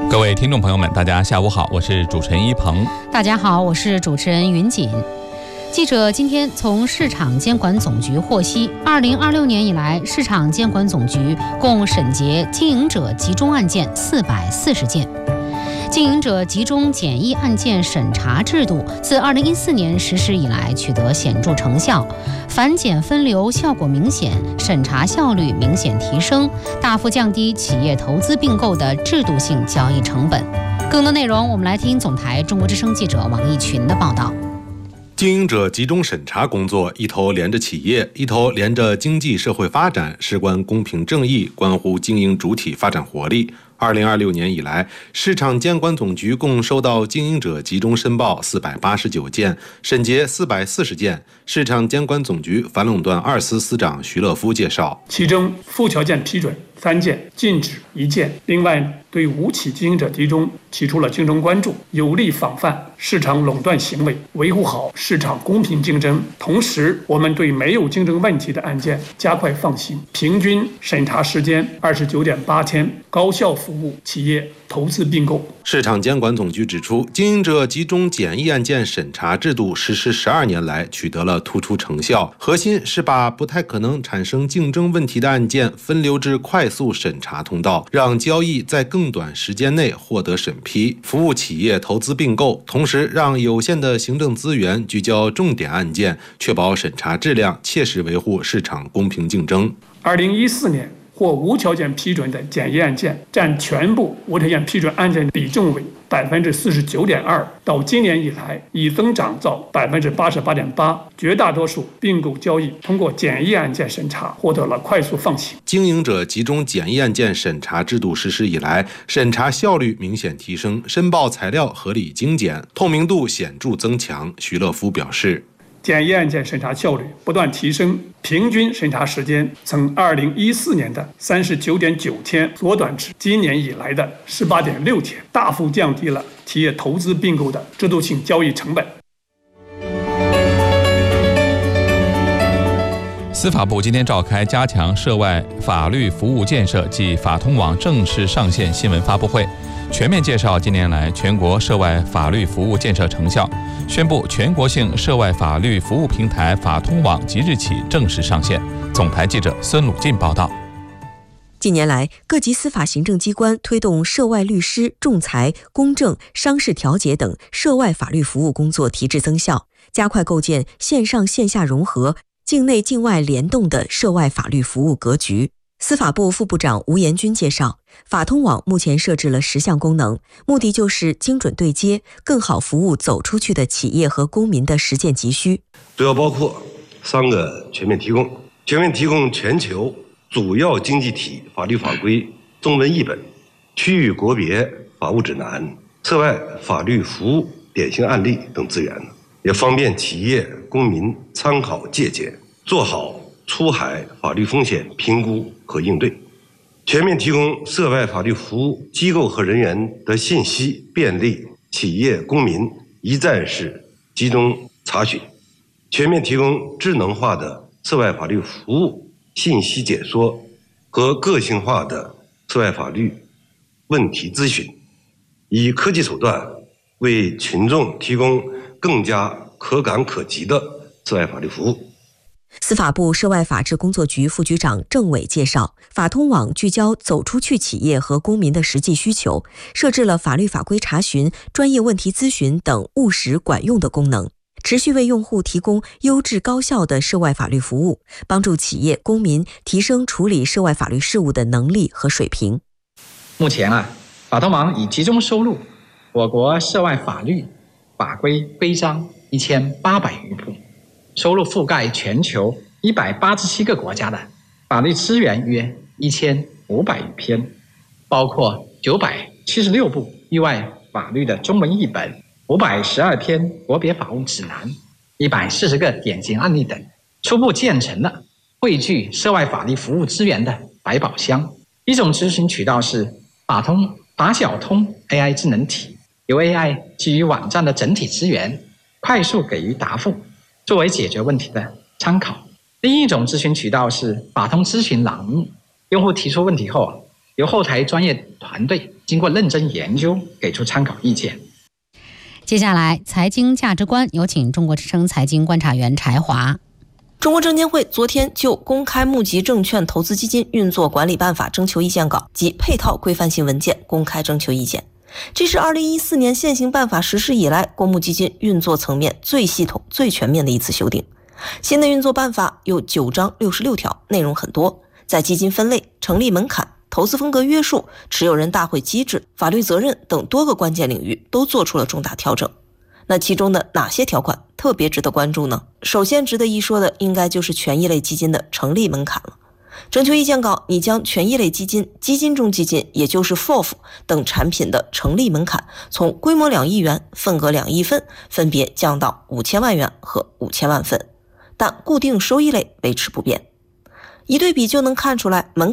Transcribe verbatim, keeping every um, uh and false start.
各位听众朋友们，大家下午好，我是主持人一鹏。 大家好，我是主持人云锦。记者今天从市场监管总局获悉，二零二六年以来，市场监管总局共审结经营者集中案件四百四十件。经营者集中检疫案件审查制度自二零一四年实施以来取得显著成效，反检分流效果明显，审查效率明显提升，大幅降低企业投资并购的制度性交易成本。更多内容，我们来听总台中国之声记者王毅群的报道。 经营者集中审查工作一头连着企业，一头连着经济社会发展，事关公平正义，关乎经营主体发展活力。二零二六年以来，市场监管总局共收到经营者集中申报四百八十九件，审结四百四十件。市场监管总局反垄断二司司长徐乐夫介绍， 其中附条件批准三件，禁止一件。另外，对五起经营者集中提出了竞争关注，有力防范市场垄断行为，维护好市场公平竞争。同时，我们对没有竞争问题的案件加快放行，平均审查时间二十九点八天，高效服务企业投资并购。 市场监管总局指出，经营者集中检疫案件审查制度实施十二年来取得了突出成效，核心是把不太可能产生竞争问题的案件分流至快速审查通道，让交易在更短时间内获得审批，服务企业投资并购，同时让有限的行政资源聚焦重点案件，确保审查质量，切实维护市场公平竞争。 二零一四年或无条件批准的检疫案件占全部无条件批准案件比重为百分之四十九点二，到今年以来已增长到百分之八十八点八。绝大多数并购交易通过检疫案件审查获得了快速放行。 经营者集中检疫案件审查制度实施以来，审查效率明显提升，申报材料合理精简，透明度显著增强。徐乐夫表示， 检疫案件审查效率不断提升，平均审查时间从二零一四年的三十九点九天缩短至今年以来的十八点六天，大幅降低了企业投资并购的制度性交易成本。 司法部今天召开加强涉外法律服务建设暨法通网正式上线新闻发布会，全面介绍近年来全国涉外法律服务建设成效，宣布全国性涉外法律服务平台法通网即日起正式上线。总台记者孙鲁进报道。 近年来，各级司法行政机关推动涉外律师、仲裁、公证、商事调解等涉外法律服务工作提质增效，加快构建线上线下融合、境内境外联动的涉外法律服务格局。司法部副部长吴延军介绍，法通网目前设置了十项功能，目的就是精准对接，更好服务走出去的企业和公民的实践急需。 主要包括三个全面提供：全面提供全球主要经济体法律法规中文译本、区域国别法务指南、涉外法律服务典型案例等资源，也方便企业公民参考借鉴，做好出海法律风险评估和应对。全面提供涉外法律服务机构和人员的信息便利企业公民一站式集中查询。全面提供智能化的涉外法律服务信息解说和个性化的涉外法律问题咨询，以科技手段为群众提供更加可感可及的涉外法律服务。 司法部涉外法制工作局副局长郑伟介绍，法通网聚焦走出去企业和公民的实际需求，设置了法律法规查询、专业问题咨询等务实管用的功能，持续为用户提供优质高效的涉外法律服务，帮助企业公民提升处理涉外法律事务的能力和水平。 目前啊，法通网已集中收录我国涉外法律法规规章一千八百余部，收录覆盖全球一百八十七个国家的法律资源约一千五百余篇，包括九百七十六部域外法律的中文译本、五百十二篇国别法务指南、一百四十个典型案例等，初步建成了汇聚涉外法律服务资源的百宝箱。一种咨询渠道是法通法小通 A I 智能体，由 A I 基于网站的整体资源快速给予答复，作为解决问题的参考。另一种咨询渠道是法通咨询栏目，用户提出问题后，由后台专业团队经过认真研究，给出参考意见。 接下来，财经价值观有请中国之声财经观察员柴华。 中国证监会昨天就公开募集证券投资基金运作管理办法征求意见稿及配套规范性文件公开征求意见。这是二零一四年现行办法实施以来公募基金运作层面最系统、最全面的一次修订。新的运作办法有九章六十六条，内容很多，在基金分类、成立门槛、投资风格约束、持有人大会机制、法律责任等多个关键领域都做出了重大调整。那其中的哪些条款特别值得关注呢？首先值得一说的应该就是权益类基金的成立门槛了。征求意见稿拟将权益类基金、基金中基金，也就是 F O F 等产品的成立门槛从规模两亿元、份额两亿份分别降到五千万元和五千万份，但固定收益类维持不变。一对比就能看出来，门